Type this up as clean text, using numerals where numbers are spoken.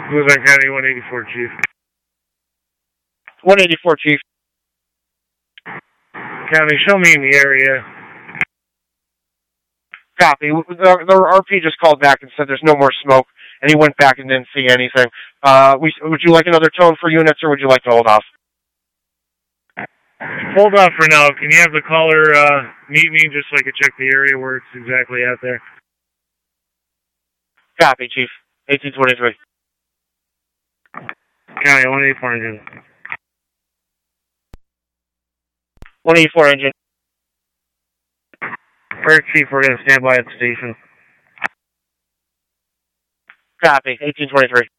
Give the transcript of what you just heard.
Luzerne County 184, Chief. 184, Chief. County, show me in the area. Copy. The RP just called back and said there's no more smoke, and he went back and didn't see anything. Would you like another tone for units, or would you like to hold off? Hold off for now. Can you have the caller meet me just so I can check the area where it's exactly out there? Copy, Chief. 1823. County, 184 engine. 184 engine. Fire Chief, we're going to stand by at the station. Copy. 1823.